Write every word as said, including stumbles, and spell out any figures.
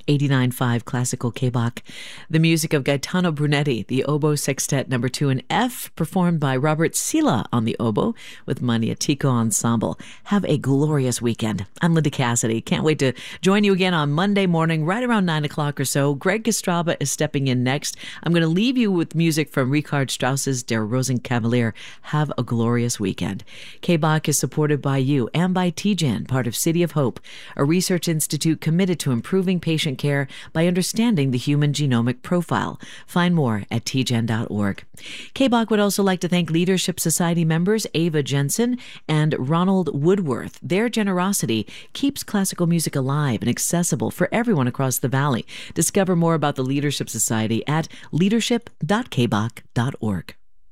eighty-nine point five Classical K-Bach. The music of Gaetano Brunetti, the Oboe Sextet Number two in F, performed by Robert Sila on the oboe with Maniatico Ensemble. Have a glorious weekend. I'm Linda Cassidy. Can't wait to join you again on Monday morning, right around nine o'clock or so. Greg Castraba is stepping in next. I'm going to leave you with music from Richard Strauss's Der Rosenkavalier. Have a glorious weekend. K-Bach is supported by you and by T G E N, part of City of Hope, a research institute committed to improving patient care by understanding the human genomic profile. Find more at T G E N dot org. K-Bach would also like to thank Leadership Society members Ava Jensen and Ronald Woodworth. Their generosity keeps classical music alive and accessible for everyone across the valley. Discover more about the Leadership Society at leadership dot k bach dot org.